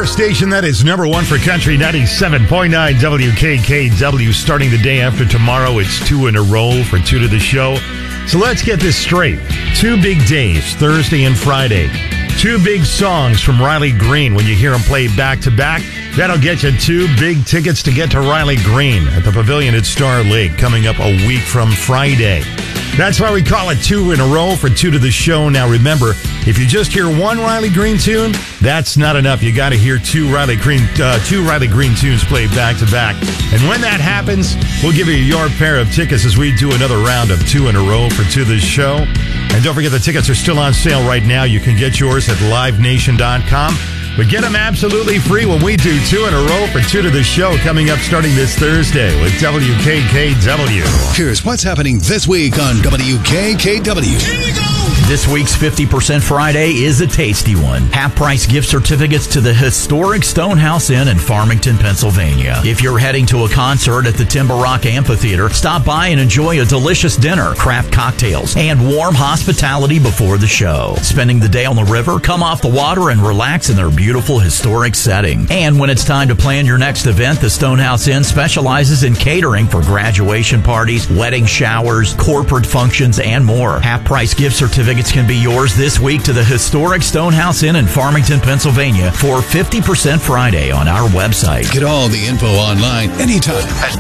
Your station that is number one for country, 97.9 WKKW. Starting the day after tomorrow, it's 2 in a row for 2 to the show. So let's get this straight. 2 big days, Thursday and Friday. 2 big songs from Riley Green. When you hear them play back-to-back, that'll get you 2 big tickets to get to Riley Green at the Pavilion at Star Lake coming up a week from Friday. That's why we call it 2 in a row for 2 to the show. Now remember, if you just hear one Riley Green tune, that's not enough. You got to hear 2 Riley Green tunes played back to back. And when that happens, we'll give you your pair of tickets as we do another round of 2 in a row for 2 this show. And don't forget, the tickets are still on sale right now. You can get yours at livenation.com. But get them absolutely free when we do 2 in a row for 2 to the show coming up starting this Thursday with WKKW. Here's what's happening this week on WKKW. Here we go! This week's 50% Friday is a tasty one. Half-price gift certificates to the historic Stonehouse Inn in Farmington, Pennsylvania. If you're heading to a concert at the Timber Rock Amphitheater, stop by and enjoy a delicious dinner, craft cocktails, and warm hospitality before the show. Spending the day on the river, come off the water and relax in their beautiful historic setting. And when it's time to plan your next event, the Stonehouse Inn specializes in catering for graduation parties, wedding showers, corporate functions, and more. Half-price gift certificates can be yours this week to the historic Stonehouse Inn in Farmington, Pennsylvania for 50% Friday on our website. Get all the info online anytime at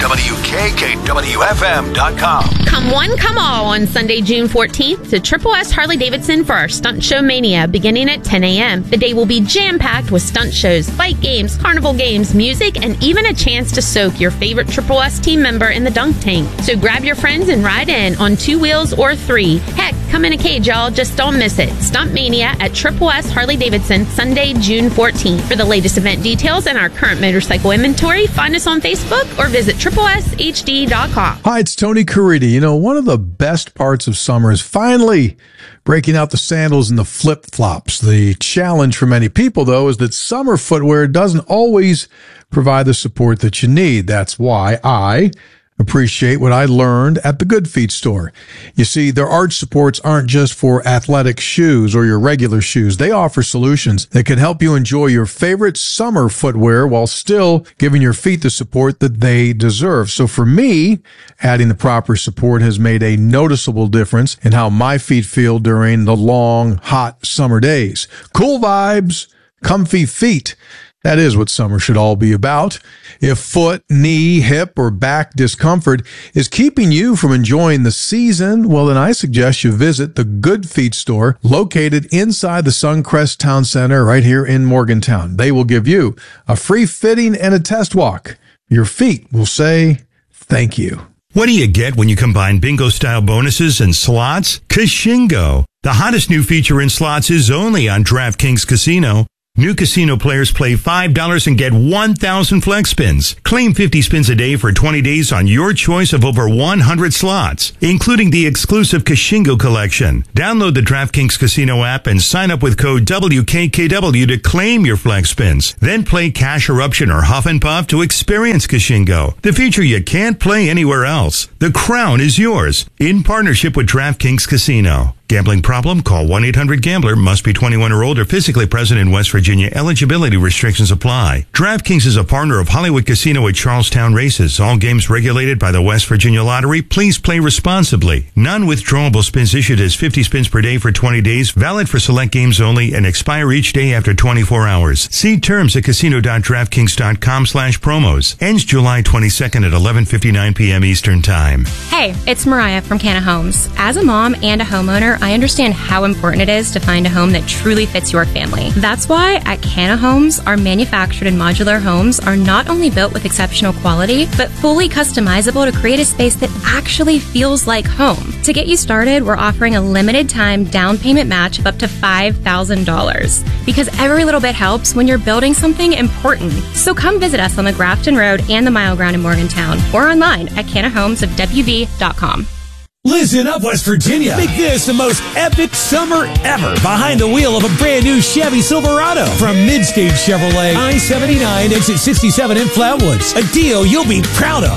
WKKWFM.com. Come one, come all on Sunday, June 14th to Triple S Harley-Davidson for our Stunt Show Mania beginning at 10 a.m. The day will be jam-packed with stunt shows, bike games, carnival games, music, and even a chance to soak your favorite Triple S team member in the dunk tank. So grab your friends and ride in on 2 wheels or 3. Heck, come in a cage, y'all. Just don't miss it. Stunt Mania at Triple S Harley-Davidson, Sunday, June 14th. For the latest event details and our current motorcycle inventory, find us on Facebook or visit tripleshd.com. Hi, it's Tony Caridi. You know, one of the best parts of summer is finally breaking out the sandals and the flip-flops. The challenge for many people, though, is that summer footwear doesn't always provide the support that you need. That's why I appreciate what I learned at the Good Feet store. You see, their arch supports aren't just for athletic shoes or your regular shoes. They offer solutions that can help you enjoy your favorite summer footwear while still giving your feet the support that they deserve. So for me, adding the proper support has made a noticeable difference in how my feet feel during the long, hot summer days. Cool vibes, comfy feet. That is what summer should all be about. If foot, knee, hip, or back discomfort is keeping you from enjoying the season, well, then I suggest you visit the Good Feet store located inside the Suncrest Town Center right here in Morgantown. They will give you a free fitting and a test walk. Your feet will say thank you. What do you get when you combine bingo-style bonuses and slots? Kashingo. The hottest new feature in slots is only on DraftKings Casino. New casino players play $5 and get 1,000 flex spins. Claim 50 spins a day for 20 days on your choice of over 100 slots, including the exclusive Kashingo collection. Download the DraftKings Casino app and sign up with code WKKW to claim your flex spins. Then play Cash Eruption or Huff and Puff to experience Kashingo, the feature you can't play anywhere else. The crown is yours in partnership with DraftKings Casino. Gambling problem? Call 1-800-GAMBLER. Must be 21 or older. Physically present in West Virginia. Eligibility restrictions apply. DraftKings is a partner of Hollywood Casino at Charlestown Races. All games regulated by the West Virginia Lottery. Please play responsibly. Non-withdrawable spins issued as 50 spins per day for 20 days. Valid for select games only and expire each day after 24 hours. See terms at casino.draftkings.com/promos. Ends July 22nd at 11:59 p.m. Eastern Time. Hey, it's Mariah from Canna Homes. As a mom and a homeowner, I understand how important it is to find a home that truly fits your family. That's why at Canna Homes, our manufactured and modular homes are not only built with exceptional quality, but fully customizable to create a space that actually feels like home. To get you started, we're offering a limited time down payment match of up to $5,000. Because every little bit helps when you're building something important. So come visit us on the Grafton Road and the Mile Ground in Morgantown, or online at cannahomesofwv.com. Listen up, West Virginia. Make this the most epic summer ever behind the wheel of a brand new Chevy Silverado from Midstage Chevrolet, I-79, exit 67 in Flatwoods. A deal you'll be proud of.